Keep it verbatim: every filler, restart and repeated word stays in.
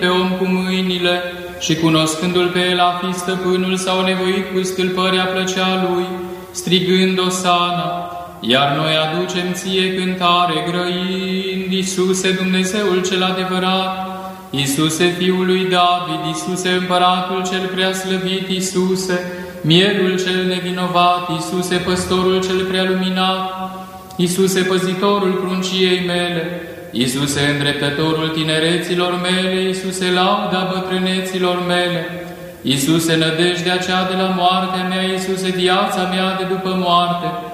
pe om cu mâinile și cunoscându-l pe el a fi stăpânul s-au nevoit cu stâlpărea plăcea lui, strigând Osana, iar noi aducem ție cântare grăind, Iisuse Dumnezeul cel adevărat, Iisuse Fiul lui David, Iisuse Împăratul cel preaslăvit, Iisuse, Mielul cel nevinovat, Iisuse Păstorul cel prealuminat, Iisuse Păzitorul prunciei mele, Iisuse îndreptătorul tinereților mele, Iisuse lauda bătrâneților mele, Iisuse nădejdea cea de la moartea mea, Iisuse viața mea de după moarte,